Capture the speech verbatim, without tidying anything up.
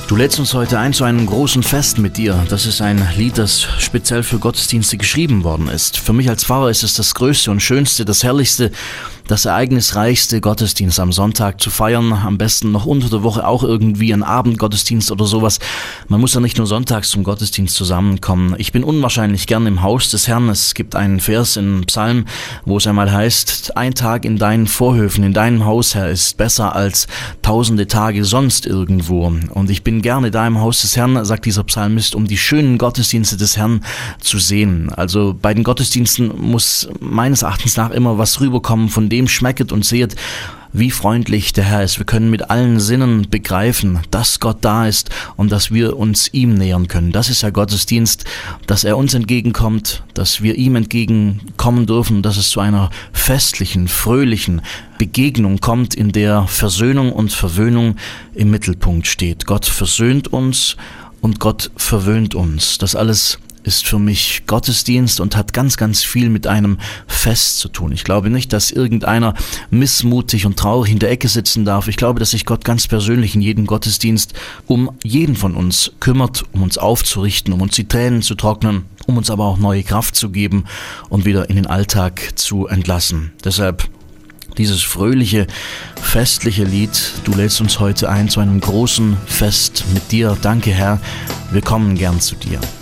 Du lädst uns heute ein zu einem großen Fest mit dir. Das ist ein Lied, das speziell für Gottesdienste geschrieben worden ist. Für mich als Pfarrer ist es das größte und schönste, das herrlichste, das ereignisreichste Gottesdienst am Sonntag zu feiern. Am besten noch unter der Woche auch irgendwie ein Abendgottesdienst oder sowas. Man muss ja nicht nur sonntags zum Gottesdienst zusammenkommen. Ich bin unwahrscheinlich gern im Haus des Herrn. Es gibt einen Vers im Psalm, wo es einmal heißt, ein Tag in deinen Vorhöfen, in deinem Haus, Herr, ist besser als tausende Tage sonst irgendwo. Und ich bin gerne da im Haus des Herrn, sagt dieser Psalmist, um die schönen Gottesdienste des Herrn zu sehen. Also bei den Gottesdiensten muss meines Erachtens nach immer was rüberkommen, von dem schmecket und sehet, wie freundlich der Herr ist. Wir können mit allen Sinnen begreifen, dass Gott da ist und dass wir uns ihm nähern können. Das ist ja Gottesdienst, dass er uns entgegenkommt, dass wir ihm entgegenkommen dürfen, dass es zu einer festlichen, fröhlichen Begegnung kommt, in der Versöhnung und Verwöhnung im Mittelpunkt steht. Gott versöhnt uns und Gott verwöhnt uns. Das alles ist für mich Gottesdienst und hat ganz, ganz viel mit einem Fest zu tun. Ich glaube nicht, dass irgendeiner missmutig und traurig in der Ecke sitzen darf. Ich glaube, dass sich Gott ganz persönlich in jedem Gottesdienst um jeden von uns kümmert, um uns aufzurichten, um uns die Tränen zu trocknen, um uns aber auch neue Kraft zu geben und wieder in den Alltag zu entlassen. Deshalb dieses fröhliche, festliche Lied. Du lädst uns heute ein zu einem großen Fest mit dir. Danke, Herr. Wir kommen gern zu dir.